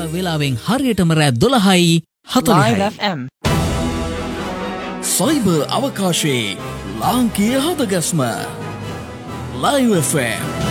වෙලාවෙන් හරියටම රෑ 12:40යි. FM. Cyber අවකාශයේ ලාංකීය හදගස්ම Live FM